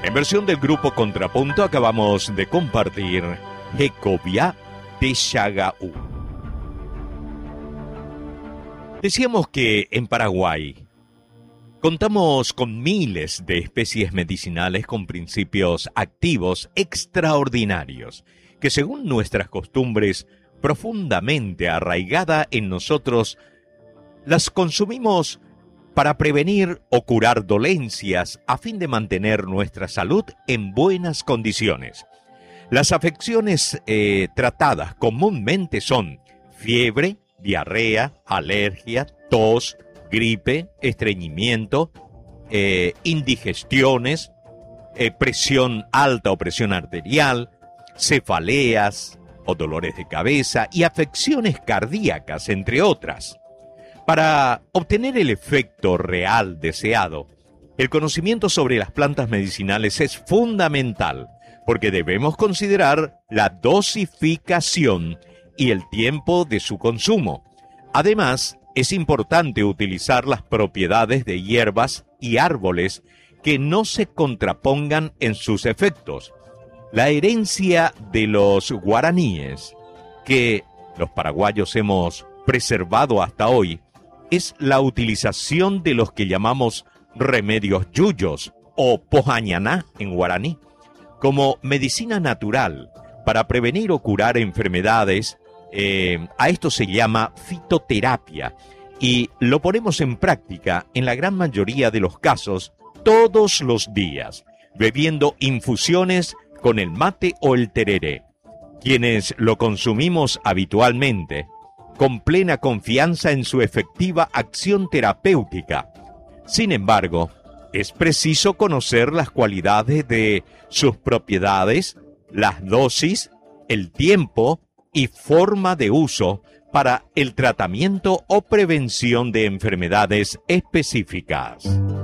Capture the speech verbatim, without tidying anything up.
En versión del grupo Contrapunto acabamos de compartir Jecovia de Chagaú. Decíamos que en Paraguay contamos con miles de especies medicinales con principios activos extraordinarios, que según nuestras costumbres profundamente arraigada en nosotros, las consumimos para prevenir o curar dolencias a fin de mantener nuestra salud en buenas condiciones. Las afecciones eh, tratadas comúnmente son fiebre, diarrea, alergia, tos, gripe, estreñimiento, eh, indigestiones, eh, presión alta o presión arterial, cefaleas o dolores de cabeza y afecciones cardíacas, entre otras. Para obtener el efecto real deseado, el conocimiento sobre las plantas medicinales es fundamental, porque debemos considerar la dosificación y el tiempo de su consumo. Además, es importante utilizar las propiedades de hierbas y árboles que no se contrapongan en sus efectos. La herencia de los guaraníes, que los paraguayos hemos preservado hasta hoy, es la utilización de los que llamamos remedios yuyos o pojañaná en guaraní, como medicina natural para prevenir o curar enfermedades. Eh, a esto se llama fitoterapia y lo ponemos en práctica en la gran mayoría de los casos todos los días, bebiendo infusiones con el mate o el tereré. Quienes lo consumimos habitualmente, con plena confianza en su efectiva acción terapéutica. Sin embargo, es preciso conocer las cualidades de sus propiedades, las dosis, el tiempo y forma de uso para el tratamiento o prevención de enfermedades específicas.